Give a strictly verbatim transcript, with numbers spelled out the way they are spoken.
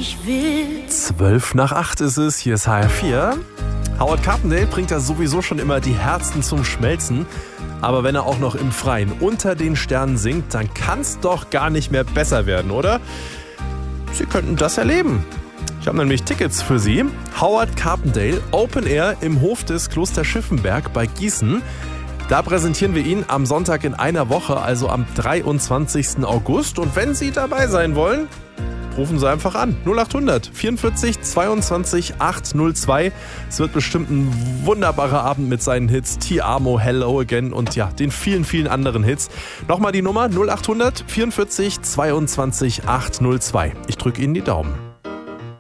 ich will. Zwölf nach acht ist es, hier ist H R vier. Howard Carpendale bringt ja sowieso schon immer die Herzen zum Schmelzen. Aber wenn er auch noch im Freien unter den Sternen singt, dann kann's doch gar nicht mehr besser werden, oder? Sie könnten das erleben. Ich habe nämlich Tickets für Sie. Howard Carpendale, Open Air im Hof des Kloster Schiffenberg bei Gießen. Da präsentieren wir ihn am Sonntag in einer Woche, also am dreiundzwanzigsten August. Und wenn Sie dabei sein wollen, rufen Sie einfach an. null acht hundert vierundvierzig zweiundzwanzig achthundertzwei. Es wird bestimmt ein wunderbarer Abend mit seinen Hits Ti Amo, Hello Again und ja, den vielen, vielen anderen Hits. Nochmal die Nummer null acht hundert vierundvierzig zweiundzwanzig achthundertzwei. Ich drücke Ihnen die Daumen.